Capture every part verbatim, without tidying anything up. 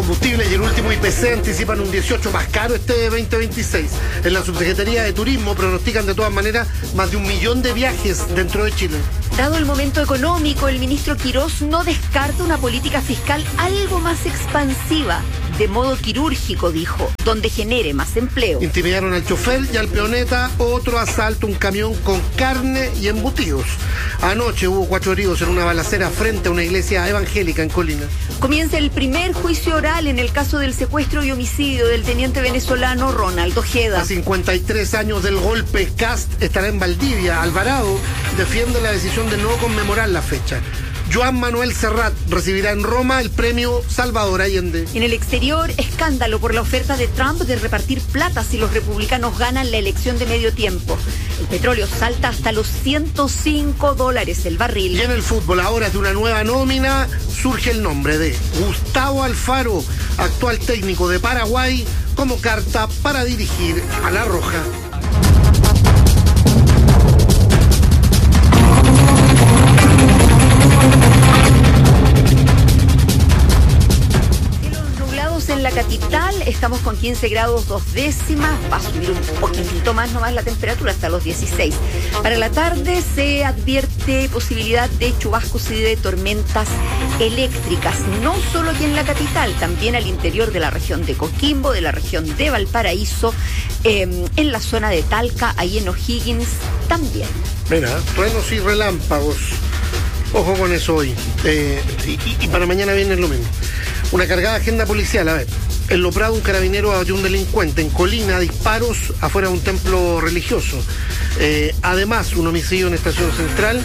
combustibles y el último I P C anticipan un dieciocho más caro este veinte veintiséis. En la Subsecretaría de Turismo pronostican de todas maneras más de un millón de viajes dentro de Chile. Dado el momento económico, el ministro Quirós no descarta una política fiscal algo más expansiva, de modo quirúrgico, dijo, donde genere más empleo. Intimidaron al chofer y al peoneta, otro asalto, un camión con carne y embutidos. Anoche hubo cuatro heridos en una balacera frente a una iglesia evangélica en Colina. Comienza el primer juicio oral en el caso del secuestro y homicidio del teniente venezolano Ronald Ojeda. A cincuenta y tres años del golpe, Kast estará en Valdivia. Alvarado defiende la decisión de no conmemorar la fecha. Joan Manuel Serrat recibirá en Roma el premio Salvador Allende. En el exterior, escándalo por la oferta de Trump de repartir plata si los republicanos ganan la elección de medio tiempo. El petróleo salta hasta los ciento cinco dólares el barril. Y en el fútbol, ahora de una nueva nómina, surge el nombre de Gustavo Alfaro, actual técnico de Paraguay, como carta para dirigir a La Roja. En la capital estamos con quince grados dos décimas, va a subir un poquitito más nomás la temperatura hasta los dieciséis. Para la tarde se advierte posibilidad de chubascos y de tormentas eléctricas, no solo aquí en la capital, también al interior de la región de Coquimbo, de la región de Valparaíso, eh, en la zona de Talca, ahí en O'Higgins también. Mira, truenos y relámpagos, ojo con eso hoy, eh, y, y para mañana viene lo mismo. Una cargada agenda policial, a ver. En Lo Prado, un carabinero abatió a un delincuente. En Colina, disparos afuera de un templo religioso. Eh, además, un homicidio en Estación Central.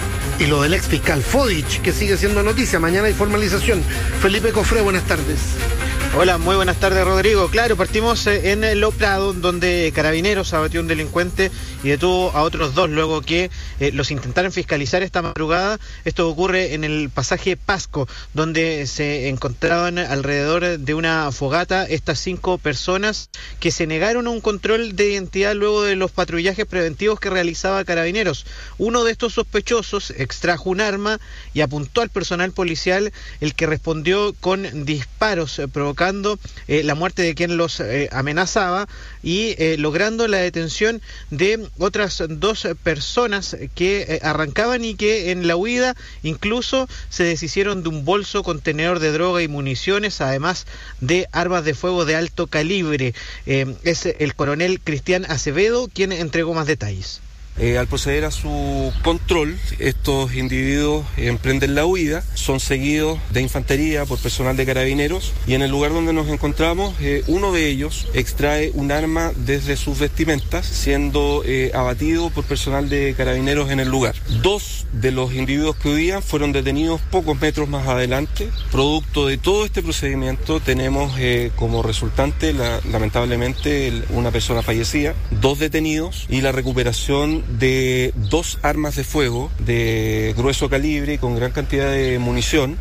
Y lo del ex fiscal Fodich, que sigue siendo noticia. Mañana hay formalización. Felipe Cofré, buenas tardes. Hola, muy buenas tardes, Rodrigo. Claro, partimos en Lo Prado, donde Carabineros abatió a un delincuente y detuvo a otros dos luego que eh, los intentaron fiscalizar esta madrugada. Esto ocurre en el pasaje Pasco, donde se encontraban alrededor de una fogata estas cinco personas que se negaron a un control de identidad luego de los patrullajes preventivos que realizaba Carabineros. Uno de estos sospechosos extrajo un arma y apuntó al personal policial, el que respondió con disparos eh, provocando Eh, la muerte de quien los eh, amenazaba y eh, logrando la detención de otras dos personas que eh, arrancaban y que en la huida incluso se deshicieron de un bolso contenedor de droga y municiones, además de armas de fuego de alto calibre. Eh, es el coronel Cristian Acevedo quien entregó más detalles. Eh, al proceder a su control, estos individuos emprenden la huida, son seguidos de infantería por personal de Carabineros y en el lugar donde nos encontramos, eh, uno de ellos extrae un arma desde sus vestimentas, siendo eh, abatido por personal de Carabineros en el lugar. Dos de los individuos que huían fueron detenidos pocos metros más adelante. Producto de todo este procedimiento tenemos eh, como resultante, la, lamentablemente, el, una persona fallecida, dos detenidos y la recuperación de dos armas de fuego de grueso calibre y con gran cantidad de munición.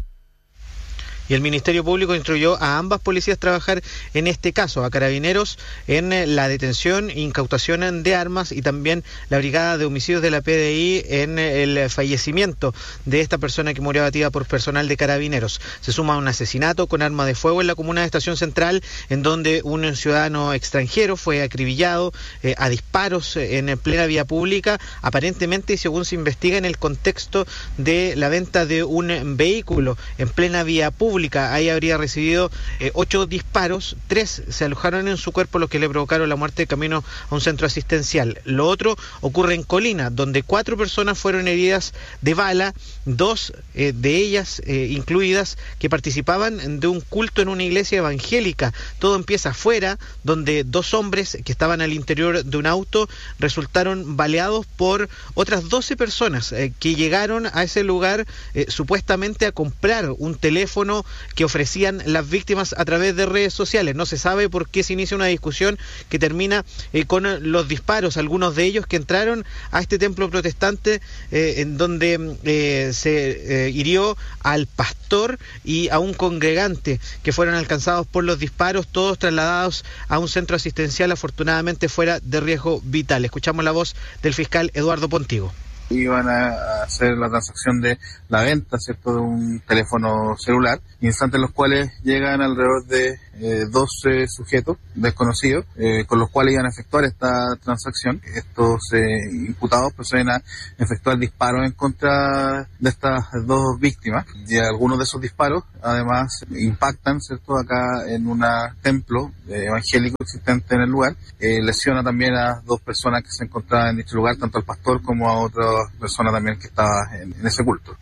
Y el Ministerio Público instruyó a ambas policías trabajar en este caso, a Carabineros en la detención e incautación de armas y también la Brigada de Homicidios de la P D I en el fallecimiento de esta persona que murió abatida por personal de Carabineros. Se suma un asesinato con arma de fuego en la comuna de Estación Central, en donde un ciudadano extranjero fue acribillado eh, a disparos en plena vía pública, aparentemente, y según se investiga, en el contexto de la venta de un vehículo en plena vía pública. Ahí habría recibido eh, ocho disparos, tres se alojaron en su cuerpo, los que le provocaron la muerte de camino a un centro asistencial. Lo otro ocurre en Colina, donde cuatro personas fueron heridas de bala, dos eh, de ellas eh, incluidas que participaban de un culto en una iglesia evangélica. Todo empieza afuera, donde dos hombres que estaban al interior de un auto resultaron baleados por otras doce personas eh, que llegaron a ese lugar eh, supuestamente a comprar un teléfono que ofrecían las víctimas a través de redes sociales. No se sabe por qué se inicia una discusión que termina eh, con los disparos, algunos de ellos que entraron a este templo protestante eh, en donde eh, se eh, hirió al pastor y a un congregante que fueron alcanzados por los disparos, todos trasladados a un centro asistencial, afortunadamente fuera de riesgo vital. Escuchamos la voz del fiscal Eduardo Pontigo. Iban a hacer la transacción de la venta, ¿cierto?, de un teléfono celular, instantes en los cuales llegan alrededor de eh, doce sujetos desconocidos, eh, con los cuales iban a efectuar esta transacción. Estos eh, imputados proceden a efectuar disparos en contra de estas dos víctimas, y algunos de esos disparos además impactan, ¿cierto?, acá en un templo eh, evangélico existente en el lugar. Eh, lesiona también a dos personas que se encontraban en dicho lugar, tanto al pastor como a otra persona también que estaba en, en ese culto.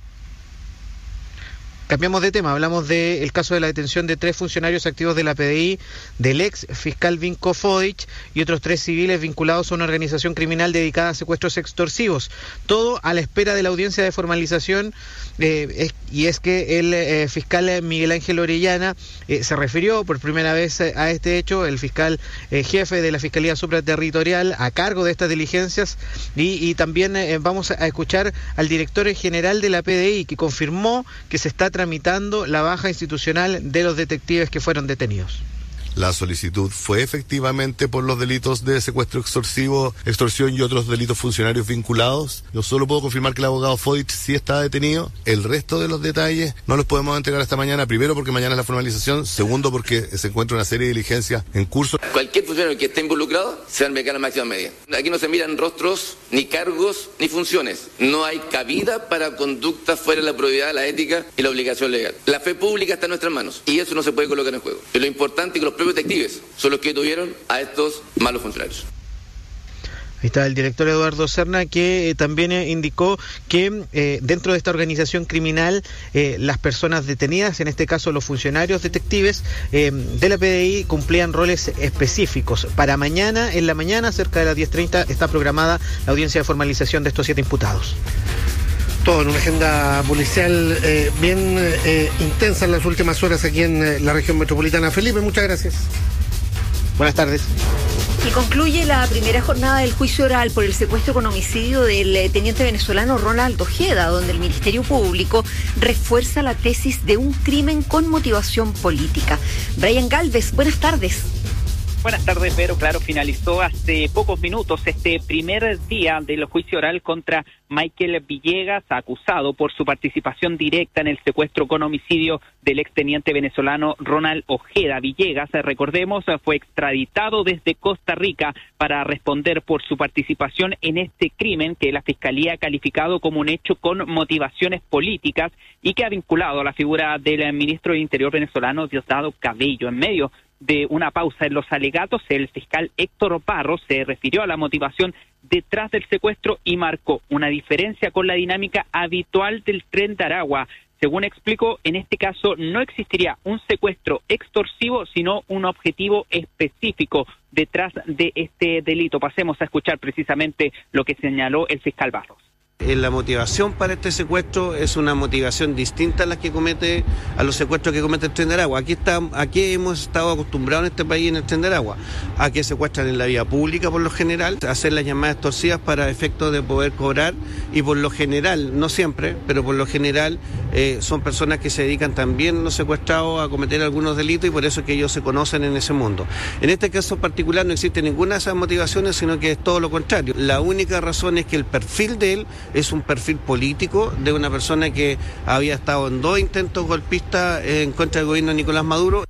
Cambiamos de tema, hablamos del caso de la detención de tres funcionarios activos de la P D I, del ex fiscal Vinko Fodic y otros tres civiles vinculados a una organización criminal dedicada a secuestros extorsivos. Todo a la espera de la audiencia de formalización, eh, es, y es que el eh, fiscal Miguel Ángel Orellana eh, se refirió por primera vez a este hecho, el fiscal eh, jefe de la Fiscalía Supraterritorial a cargo de estas diligencias, y, y también eh, vamos a escuchar al director general de la P D I, que confirmó que se está tramitando la baja institucional de los detectives que fueron detenidos. La solicitud fue efectivamente por los delitos de secuestro extorsivo, extorsión y otros delitos funcionarios vinculados. Yo solo puedo confirmar que el abogado Fodic sí está detenido. El resto de los detalles no los podemos entregar esta mañana, primero porque mañana es la formalización, segundo porque se encuentra una serie de diligencias en curso. Cualquier funcionario que esté involucrado se va a enviar a la máxima medida. Aquí no se miran rostros, ni cargos, ni funciones. No hay cabida para conductas fuera de la probidad, la ética y la obligación legal. La fe pública está en nuestras manos y eso no se puede colocar en juego. Y lo importante es que los propios detectives son los que tuvieron a estos malos funcionarios. Ahí está el director Eduardo Serna, que eh, también eh, indicó que eh, dentro de esta organización criminal eh, las personas detenidas, en este caso los funcionarios detectives eh, de la P D I, cumplían roles específicos. Para mañana, en la mañana, cerca de las diez treinta, está programada la audiencia de formalización de estos siete imputados. Todo en una agenda policial eh, bien eh, intensa en las últimas horas aquí en eh, la región metropolitana. Felipe, muchas gracias. Buenas tardes. Y concluye la primera jornada del juicio oral por el secuestro con homicidio del eh, teniente venezolano Ronald Ojeda, donde el Ministerio Público refuerza la tesis de un crimen con motivación política. Brian Galvez, buenas tardes. Buenas tardes, Vero. Claro, finalizó hace pocos minutos este primer día del juicio oral contra Michael Villegas, acusado por su participación directa en el secuestro con homicidio del exteniente venezolano Ronald Ojeda. Villegas, recordemos, fue extraditado desde Costa Rica para responder por su participación en este crimen que la Fiscalía ha calificado como un hecho con motivaciones políticas y que ha vinculado a la figura del ministro del Interior venezolano, Diosdado Cabello. En medio de una pausa en los alegatos, el fiscal Héctor Barros se refirió a la motivación detrás del secuestro y marcó una diferencia con la dinámica habitual del Tren de Aragua. Según explicó, en este caso no existiría un secuestro extorsivo, sino un objetivo específico detrás de este delito. Pasemos a escuchar precisamente lo que señaló el fiscal Barros. La motivación para este secuestro es una motivación distinta a la que comete, a los secuestros que comete el Tren de Aragua. Aquí está, aquí hemos estado acostumbrados en este país, en el Tren de Aragua, a que secuestran en la vía pública por lo general, a hacer las llamadas extorsivas para efectos de poder cobrar, y por lo general, no siempre, pero por lo general eh, son personas que se dedican también, los secuestrados, a cometer algunos delitos, y por eso es que ellos se conocen en ese mundo. En este caso particular no existe ninguna de esas motivaciones, sino que es todo lo contrario. La única razón es que el perfil de él es un perfil político de una persona que había estado en dos intentos golpistas en contra del gobierno de Nicolás Maduro.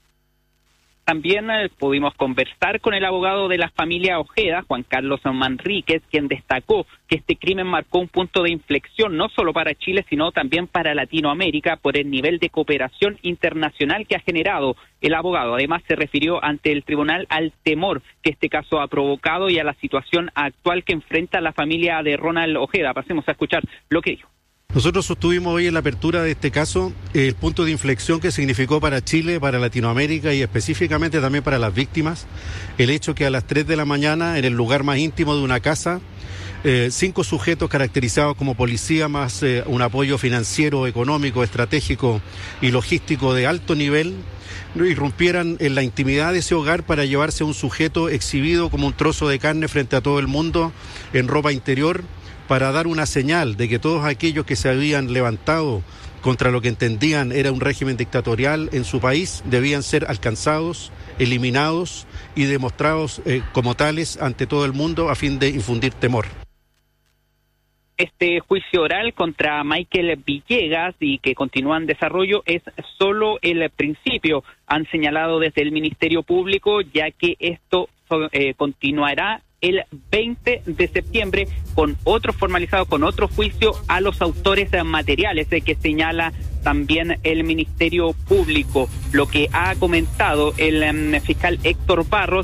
También eh, pudimos conversar con el abogado de la familia Ojeda, Juan Carlos Manríquez, quien destacó que este crimen marcó un punto de inflexión no solo para Chile, sino también para Latinoamérica por el nivel de cooperación internacional que ha generado. El abogado además se refirió ante el tribunal al temor que este caso ha provocado y a la situación actual que enfrenta la familia de Ronald Ojeda. Pasemos a escuchar lo que dijo. Nosotros sostuvimos hoy en la apertura de este caso el punto de inflexión que significó para Chile, para Latinoamérica y específicamente también para las víctimas, el hecho que a las tres de la mañana, en el lugar más íntimo de una casa, eh, cinco sujetos caracterizados como policía más eh, un apoyo financiero, económico, estratégico y logístico de alto nivel, irrumpieran en la intimidad de ese hogar para llevarse a un sujeto exhibido como un trozo de carne frente a todo el mundo en ropa interior, para dar una señal de que todos aquellos que se habían levantado contra lo que entendían era un régimen dictatorial en su país debían ser alcanzados, eliminados y demostrados eh, como tales ante todo el mundo a fin de infundir temor. Este juicio oral contra Michael Villegas y que continúa en desarrollo es solo el principio, han señalado desde el Ministerio Público, ya que esto eh, continuará el veinte de septiembre con otro formalizado, con otro juicio a los autores materiales eh, que señala también el Ministerio Público. Lo que ha comentado el um, fiscal Héctor Barros